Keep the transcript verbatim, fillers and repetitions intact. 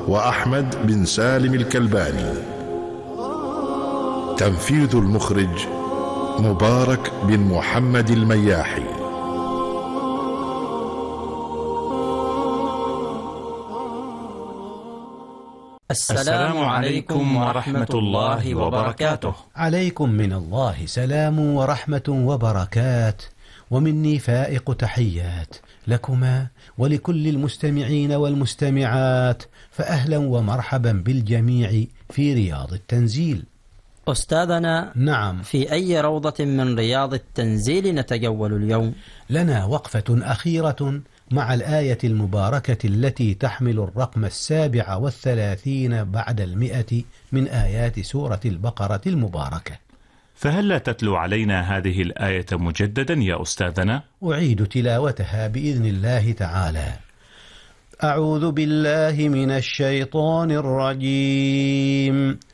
وأحمد بن سالم الكلباني. تنفيذ المخرج مبارك بن محمد المياحي. السلام عليكم ورحمة الله وبركاته. عليكم من الله سلام ورحمة وبركات، ومني فائق تحيات لكما ولكل المستمعين والمستمعات، فأهلا ومرحبا بالجميع في رياض التنزيل. أستاذنا، نعم، في أي روضة من رياض التنزيل نتجول اليوم؟ لنا وقفة أخيرة مع الآية المباركة التي تحمل الرقم السابع والثلاثين بعد المئة من آيات سورة البقرة المباركة. فهل لا تتلو علينا هذه الآية مجددا يا أستاذنا؟ أعيد تلاوتها بإذن الله تعالى. أعوذ بالله من الشيطان الرجيم.